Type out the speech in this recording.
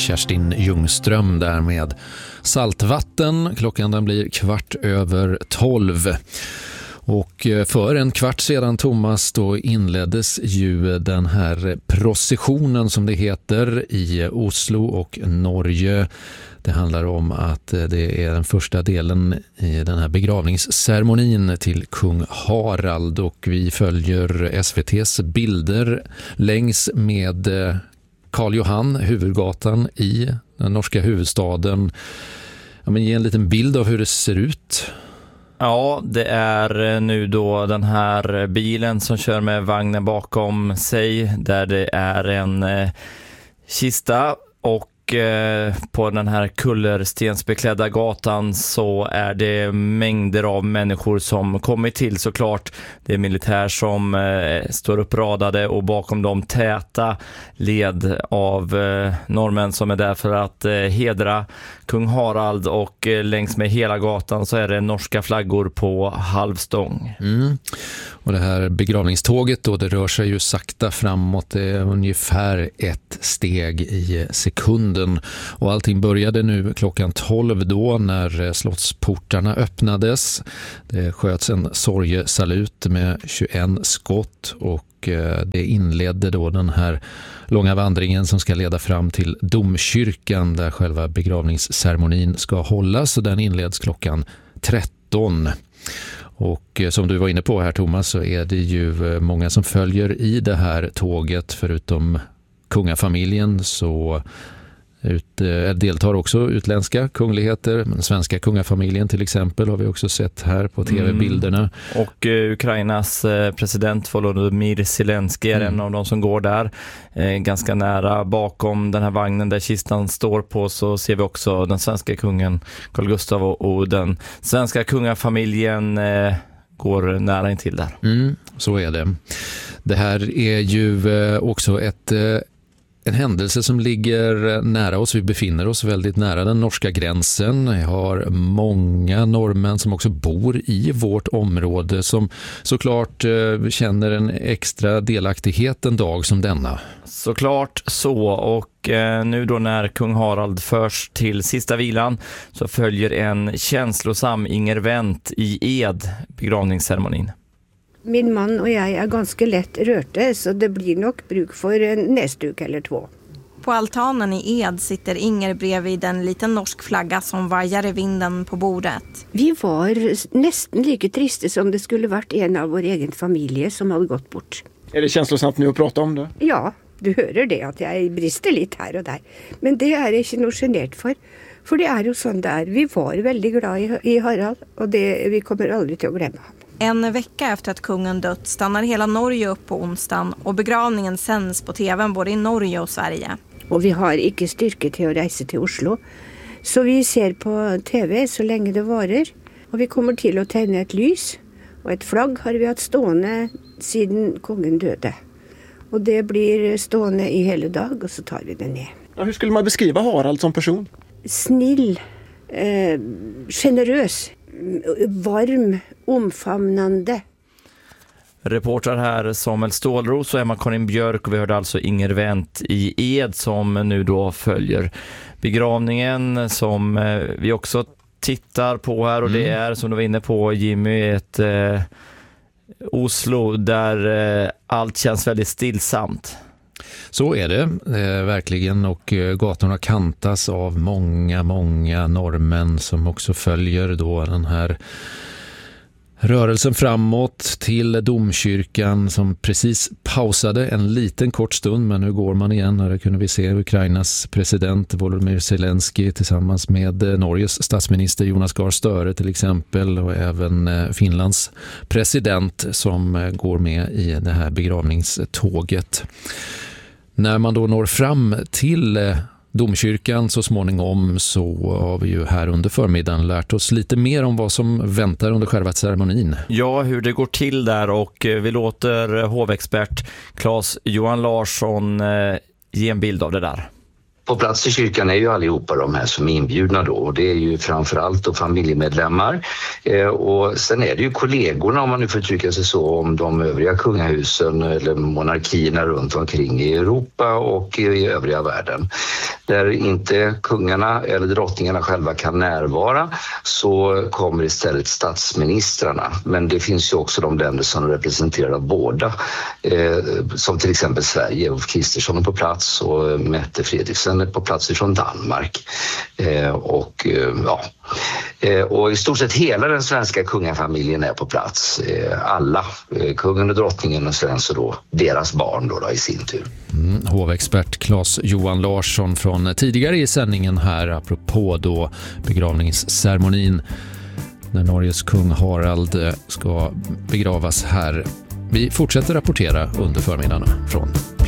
Kerstin Ljungström där med Saltvatten. Klockan den blir 12:15. Och för en kvart sedan, Thomas, då inleddes ju den här processionen som det heter i Oslo och Norge. Det handlar om att det är den första delen i den här begravningsceremonin till kung Harald, och vi följer SVT:s bilder längs med Karl Johan, huvudgatan i den norska huvudstaden. Ja, men ge en liten bild av hur det ser ut. Ja, det är nu då den här bilen som kör med vagnen bakom sig, där det är en kista, och på den här kullerstensbeklädda gatan så är det mängder av människor som kommit till, såklart. Det är militär som står uppradade, och bakom dem täta led av norrmän som är där för att hedra kung Harald, och längs med hela gatan så är det norska flaggor på halvstång. Och det här begravningståget då, det rör sig ju sakta framåt, det är ungefär ett steg i sekunden. Och allting började nu klockan 12 då när slottsportarna öppnades. Det sköts en sorgesalut med 21 skott, och det inledde då den här långa vandringen som ska leda fram till domkyrkan där själva begravningsceremonin ska hållas, och den inleds klockan 13. Och som du var inne på här, Thomas, så är det ju många som följer i det här tåget. Förutom kungafamiljen så deltar också utländska kungligheter. Den svenska kungafamiljen till exempel har vi också sett här på tv-bilderna. Och Ukrainas president Volodymyr Zelensky är en av de som går där. Ganska nära bakom den här vagnen där kistan står på så ser vi också den svenska kungen Carl Gustaf, och den svenska kungafamiljen går nära intill där. Så är det. Det här är ju också en händelse som ligger nära oss. Vi befinner oss väldigt nära den norska gränsen. Vi har många norrmän som också bor i vårt område som såklart känner en extra delaktighet en dag som denna. Såklart så, och nu då när kung Harald förs till sista vilan så följer en känslosam Inger Wendt i Ed begravningsceremonin. Min man och jag är ganska lätt rörte, så det blir nog bruk för en näsduk eller två. På altanen i Ed sitter Inger bredvid en liten norsk flagga som vajar i vinden på bordet. Vi var nästan lika trista som det skulle varit en av vår egen familj som hade gått bort. Är det känslosamt nu att prata om det? Ja, du hör det att jag brister lite här och där. Men det är jag inte nog generad för det är ju sånt där. Vi var väldigt glada i Harald, och vi kommer aldrig till att glömma honom. En vecka efter att kungen dött stannar hela Norge upp på onsdagen, och begravningen sänds på tvn både i Norge och Sverige. Och vi har inte styrka till att resa till Oslo, så vi ser på tv så länge det varar. Och vi kommer till att tända ett lys, och ett flagg har vi haft stående sedan kungen döde. Och det blir stående i hela dag, och så tar vi det ner. Ja, hur skulle man beskriva Harald som person? Snill, generös, varm, omfamnande. Reportrar här Samuel Stålros och Emma-Karin Björk, och vi hörde alltså Inger Wendt i Ed som nu då följer begravningen som vi också tittar på här, och det är, som du var inne på, Jimmy, ett Oslo där allt känns väldigt stillsamt. Så är det verkligen, och gatorna kantas av många norrmän som också följer då den här rörelsen framåt till domkyrkan som precis pausade en liten kort stund, men nu går man igen. Här kunde vi se Ukrainas president Volodymyr Zelensky tillsammans med Norges statsminister Jonas Gahr Støre till exempel, och även Finlands president som går med i det här begravningståget. När man då når fram till domkyrkan så småningom så har vi ju här under förmiddagen lärt oss lite mer om vad som väntar under själva ceremonin. Ja, hur det går till där, och vi låter hovexpert Claes Johan Larsson ge en bild av det där. På plats i kyrkan är ju allihopa de här som är inbjudna då, och det är ju framförallt då familjemedlemmar och sen är det ju kollegorna, om man nu får uttrycka sig så, om de övriga kungahusen eller monarkierna runt omkring i Europa och i övriga världen. Där inte kungarna eller drottningarna själva kan närvara så kommer istället statsministrarna. Men det finns ju också de länder som representerar båda. Som till exempel Sverige. Ulf Kristersson är på plats och Mette Frederiksen är på plats från Danmark. Och i stort sett hela den svenska kungafamiljen är på plats. Alla, kungen och drottningen och sen så då deras barn då i sin tur. Hovexpert Claes Johan Larsson från tidigare i sändningen här apropå då begravningsceremonin när Norges kung Harald ska begravas här. Vi fortsätter rapportera under förmiddagen från